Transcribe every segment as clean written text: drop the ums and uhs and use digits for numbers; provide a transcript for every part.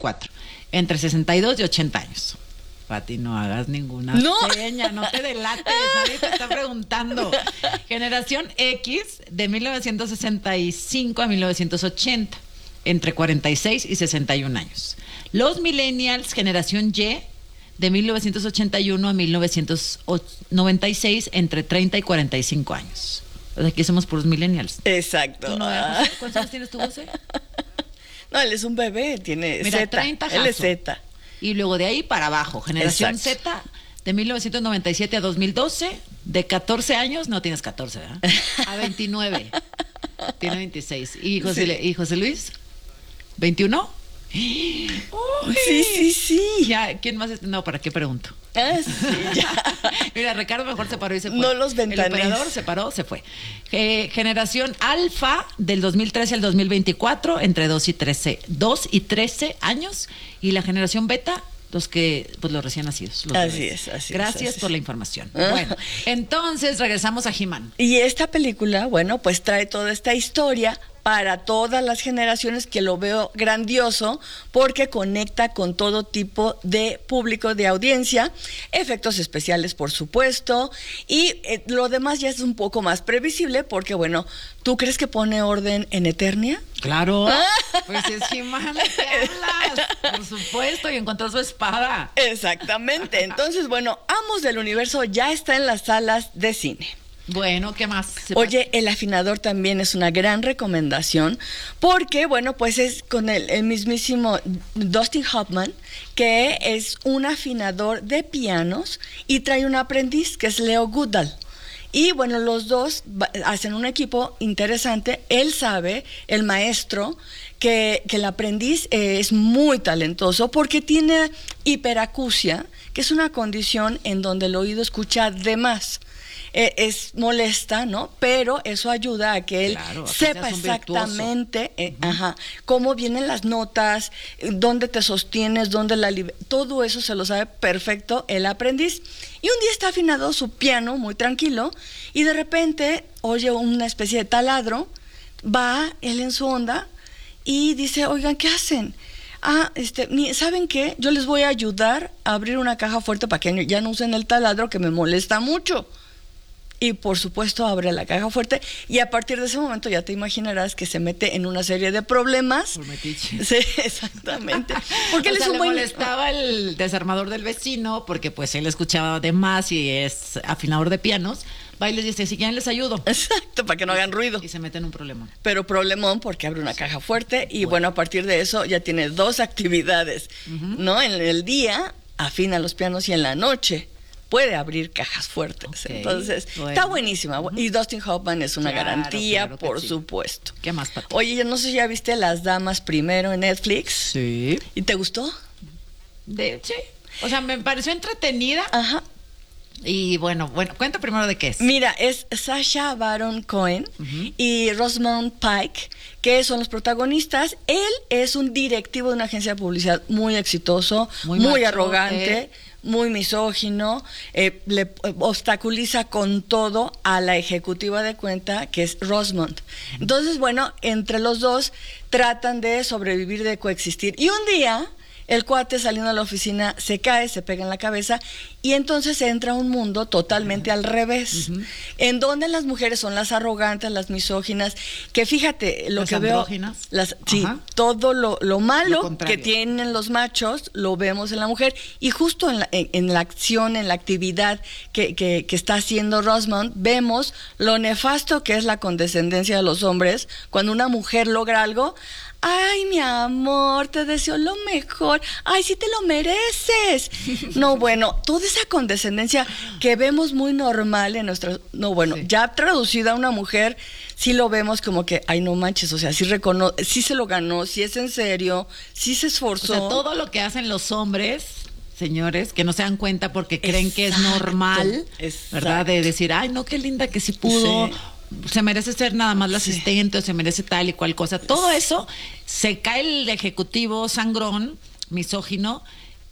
2024, entre 62 y 80 años. Pati, no hagas ninguna seña, no te delates, nadie te está preguntando. Generación X, de 1965 a 1980, entre 46 y 61 años. Los millennials, generación Y, de 1981 a 1996, entre 30 y 45 años. O sea, aquí somos puros millennials. Exacto. ¿Tú no, ¿cuántos años tienes tú, José? No, él es un bebé, tiene Mira, Z. 30 Él es Z. Y luego de ahí para abajo, generación Exacto. Z, de 1997 a 2012, de 14 años, no tienes 14, ¿verdad? A 29, tiene 26. ¿Y José Luis? ¿21? Sí. Ya, ¿quién más? No, ¿para qué pregunto? Sí, ya. Mira, Ricardo mejor se paró y se fue. No los ventanees. El operador se paró, se fue. Generación Alfa, del 2013 al 2024, entre 2 y 13 años. Y la generación Beta, los recién nacidos. Así es. Gracias por la información. Bueno, entonces regresamos a He-Man. Y esta película, bueno, pues trae toda esta historia para todas las generaciones, que lo veo grandioso porque conecta con todo tipo de público, de audiencia, efectos especiales, por supuesto, y lo demás ya es un poco más previsible porque, bueno, ¿tú crees que pone orden en Eternia? Claro, pues es He-Man, ¿de qué hablas? Por supuesto, y encontró su espada. Exactamente, entonces, bueno, Amos del Universo ya está en las salas de cine. Bueno, ¿qué más? Oye, El Afinador también es una gran recomendación porque, bueno, pues es con el mismísimo Dustin Hoffman, que es un afinador de pianos y trae un aprendiz que es Leo Goodall. Y bueno, los dos hacen un equipo interesante. Él sabe, el maestro, que el aprendiz es muy talentoso porque tiene hiperacusia, que es una condición en donde el oído escucha de más. Es molesta, ¿no? Pero eso ayuda a que él sepa exactamente cómo vienen las notas, dónde te sostienes, todo eso se lo sabe perfecto el aprendiz. Y un día está afinado su piano muy tranquilo y de repente oye una especie de taladro, va él en su onda y dice, oigan, ¿qué hacen? ¿Saben qué? Yo les voy a ayudar a abrir una caja fuerte para que ya no usen el taladro, que me molesta mucho. Y por supuesto abre la caja fuerte y a partir de ese momento ya te imaginarás que se mete en una serie de problemas. Por metiche. Sí, exactamente. Porque él es un le molestaba el desarmador del vecino porque pues él escuchaba de más y es afinador de pianos. Va y les dice, si quieren les ayudo. Exacto, para que no hagan ruido. Y se mete en un problemón. Pero problemón porque abre una caja fuerte y bueno, a partir de eso ya tiene dos actividades, ¿no? En el día afina los pianos y en la noche puede abrir cajas fuertes. Okay, entonces, está buenísima. Y Dustin Hoffman es una garantía, por supuesto. ¿Qué más, Pati? Oye, yo no sé si ya viste Las Damas Primero en Netflix. Sí. ¿Y te gustó? Sí. O sea, me pareció entretenida. Ajá. Y bueno, cuenta primero de qué es. Mira, es Sacha Baron Cohen y Rosamund Pike, que son los protagonistas. Él es un directivo de una agencia de publicidad muy exitoso, muy arrogante, muy misógino, le obstaculiza con todo a la ejecutiva de cuenta, que es Rosamund. Entonces, bueno, entre los dos tratan de sobrevivir, de coexistir. Y un día el cuate, saliendo a la oficina, se cae, se pega en la cabeza y entonces entra a un mundo totalmente al revés, en donde las mujeres son las arrogantes, las misóginas, que fíjate, lo las que veo, todo lo malo que tienen los machos, lo vemos en la mujer, y justo en la acción, en la actividad que está haciendo Rosamund, vemos lo nefasto que es la condescendencia de los hombres, cuando una mujer logra algo. Ay, mi amor, te deseo lo mejor. Ay, sí te lo mereces. No, bueno, toda esa condescendencia que vemos muy normal en nuestra... No, bueno, ya traducida a una mujer, sí lo vemos como que, ay, no manches, o sea, sí se lo ganó, sí es en serio, sí se esforzó. O sea, todo lo que hacen los hombres, señores, que no se dan cuenta porque creen que es normal, ¿verdad? De decir, ay, no, qué linda que sí pudo... Sí. Se merece ser nada más la asistente o se merece tal y cual cosa. Todo eso se cae el ejecutivo sangrón, misógino,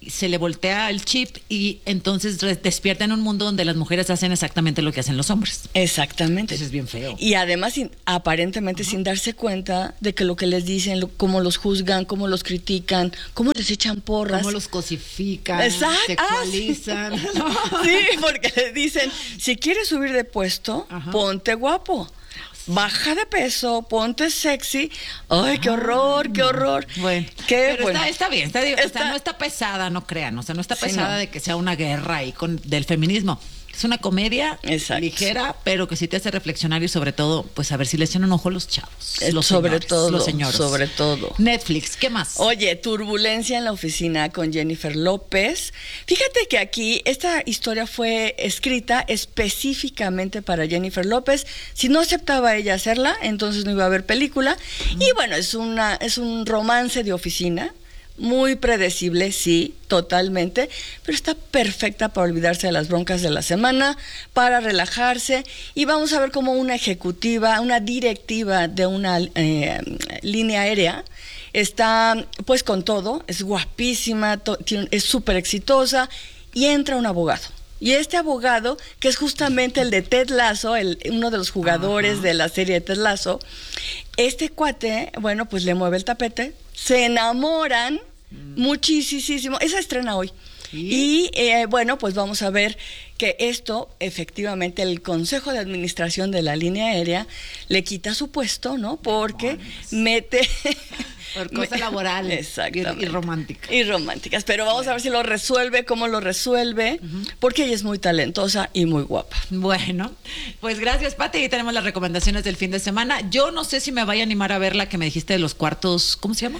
se le voltea el chip y entonces despierta en un mundo donde las mujeres hacen exactamente lo que hacen los hombres. Exactamente. Eso es bien feo. Y además, aparentemente sin darse cuenta de que lo que les dicen, cómo los juzgan, cómo los critican, cómo les echan porras. Cómo los cosifican, Exacto. sexualizan. Sí, porque les dicen, si quieres subir de puesto, ponte guapo. Baja de peso, ponte sexy. Ay, qué horror, qué horror. Bueno, pero está bien, o sea, no está pesada, no crean, o sea, no está pesada de que sea una guerra ahí del feminismo. Es una comedia ligera, pero que sí te hace reflexionar y sobre todo, pues a ver si le echan un ojo a los chavos. Los señores. Sobre todo. Netflix, ¿qué más? Oye, Turbulencia en la oficina con Jennifer López. Fíjate que aquí esta historia fue escrita específicamente para Jennifer López. Si no aceptaba ella hacerla, entonces no iba a haber película. Y bueno, es un romance de oficina. Muy predecible, sí, totalmente, pero está perfecta para olvidarse de las broncas de la semana, para relajarse, y vamos a ver cómo una directiva de una línea aérea está pues con todo, es guapísima, es súper exitosa, y entra un abogado. Y este abogado, que es justamente el de Ted Lasso, uno de los jugadores de la serie de Ted Lasso, este cuate, bueno, pues le mueve el tapete, se enamoran muchísimo. Esa estrena hoy. ¿Sí? Y bueno, pues vamos a ver que esto, efectivamente, el Consejo de Administración de la línea aérea le quita su puesto, ¿no? Porque mete... Por cosas laborales y románticas. Y románticas, pero vamos a ver si lo resuelve, cómo lo resuelve, porque ella es muy talentosa y muy guapa. Bueno, pues gracias, Pati, y tenemos las recomendaciones del fin de semana. Yo no sé si me vaya a animar a ver la que me dijiste de los cuartos, ¿cómo se llama?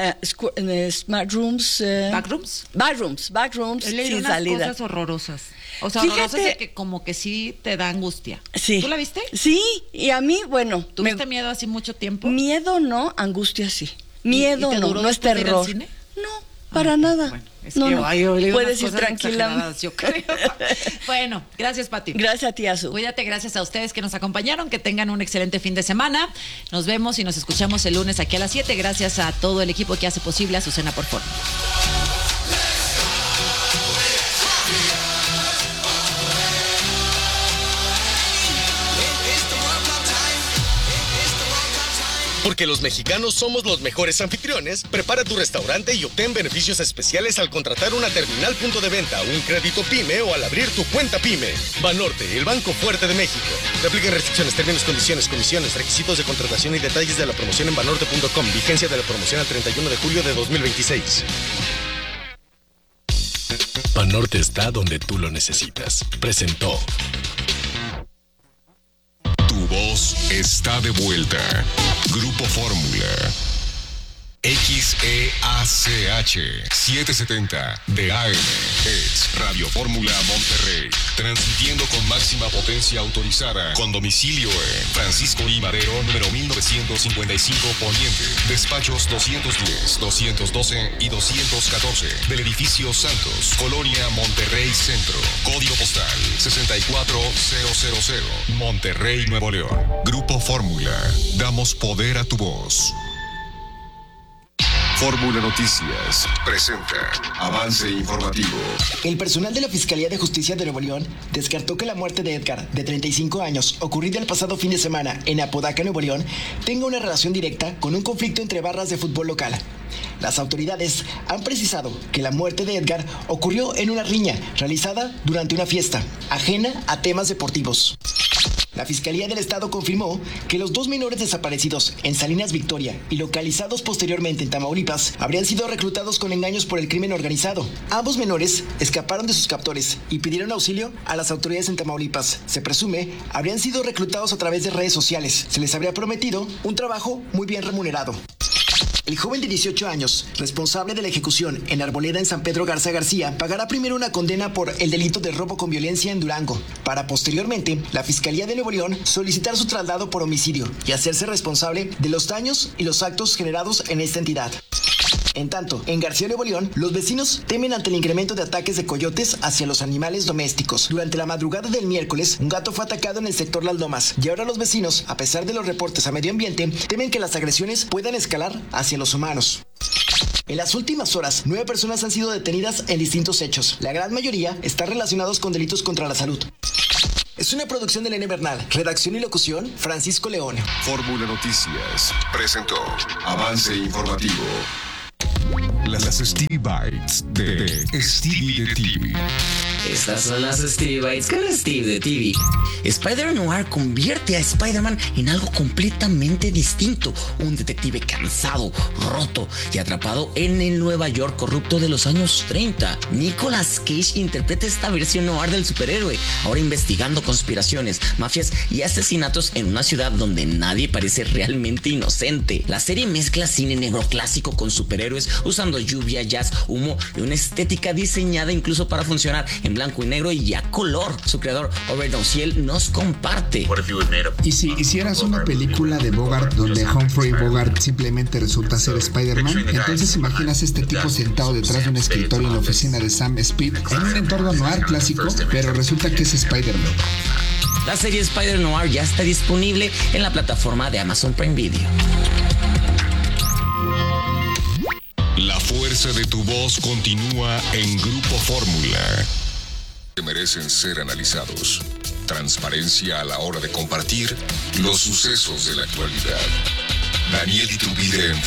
Smart Rooms. Backrooms. Backrooms sin salida. Cosas horrorosas. O sea, horrorosas de que como que sí te da angustia. Sí. ¿Tú la viste? Sí, y a mí, bueno. ¿Tuviste miedo así mucho tiempo? Miedo no, angustia sí. Miedo no es terror. Ir al cine? No, para nada. Bueno, es no, que puedes ir tranquila. Yo creo. Bueno, gracias, Pati. Gracias a ti, Azu. Cuídate, gracias a ustedes que nos acompañaron, que tengan un excelente fin de semana. Nos vemos y nos escuchamos el lunes aquí a las 7. Gracias a todo el equipo que hace posible Azucena por Fórmula. Porque los mexicanos somos los mejores anfitriones, prepara tu restaurante y obtén beneficios especiales al contratar una terminal punto de venta, un crédito PYME o al abrir tu cuenta PYME. Banorte, el banco fuerte de México. Se aplican restricciones, términos, condiciones, comisiones, requisitos de contratación y detalles de la promoción en banorte.com. Vigencia de la promoción al 31 de julio de 2026. Banorte está donde tú lo necesitas. Presentó. Tu voz está de vuelta. Grupo Fórmula. XEACH 770 de AM es Radio Fórmula Monterrey, transmitiendo con máxima potencia autorizada, con domicilio en Francisco I. Madero, número 1955 Poniente, despachos 210, 212 y 214 del edificio Santos, Colonia Monterrey Centro, código postal 64000, Monterrey, Nuevo León. Grupo Fórmula, damos poder a tu voz. Fórmula Noticias presenta avance informativo. El personal de la Fiscalía de Justicia de Nuevo León descartó que la muerte de Edgar, de 35 años, ocurrida el pasado fin de semana en Apodaca, Nuevo León, tenga una relación directa con un conflicto entre barras de fútbol local. Las autoridades han precisado que la muerte de Edgar ocurrió en una riña realizada durante una fiesta, ajena a temas deportivos. La Fiscalía del Estado confirmó que los dos menores desaparecidos en Salinas Victoria y localizados posteriormente en Tamaulipas habrían sido reclutados con engaños por el crimen organizado. Ambos menores escaparon de sus captores y pidieron auxilio a las autoridades en Tamaulipas. Se presume habrían sido reclutados a través de redes sociales. Se les habría prometido un trabajo muy bien remunerado. El joven de 18 años, responsable de la ejecución en Arboleda en San Pedro Garza García, pagará primero una condena por el delito de robo con violencia en Durango, para posteriormente la Fiscalía de Nuevo León solicitar su traslado por homicidio y hacerse responsable de los daños y los actos generados en esta entidad. En tanto, en García, Nuevo León, los vecinos temen ante el incremento de ataques de coyotes hacia los animales domésticos. Durante la madrugada del miércoles, un gato fue atacado en el sector Las Lomas, y ahora los vecinos, a pesar de los reportes a medio ambiente, temen que las agresiones puedan escalar hacia los humanos. En las últimas horas, 9 personas han sido detenidas en distintos hechos. La gran mayoría están relacionados con delitos contra la salud. Es una producción de Elena Bernal. Redacción y locución, Francisco León. Fórmula Noticias presentó Avance Informativo. Las Stevie Bites de Stevie de TV. Estas son las Stevie Bites con Steve de TV. Spider-Noir convierte a Spider-Man en algo completamente distinto. Un detective cansado, roto y atrapado en el Nueva York corrupto de los años 30. Nicolas Cage interpreta esta versión noir del superhéroe, ahora investigando conspiraciones, mafias y asesinatos en una ciudad donde nadie parece realmente inocente. La serie mezcla cine negro clásico con superhéroes, usando lluvia, jazz, humo y una estética diseñada incluso para funcionar en blanco y negro y a color. Su creador, Robert Downey, nos comparte. ¿Y si hicieras una película de Bogart donde Humphrey Bogart simplemente resulta ser Spider-Man? Entonces imaginas este tipo sentado detrás de un escritorio en la oficina de Sam Speed en un entorno noir clásico, pero resulta que es Spider-Man. La serie Spider-Noir ya está disponible en la plataforma de Amazon Prime Video. La fuerza de tu voz continúa en Grupo Fórmula. Que merecen ser analizados. Transparencia a la hora de compartir los sucesos de la actualidad. Daniel Iturbide en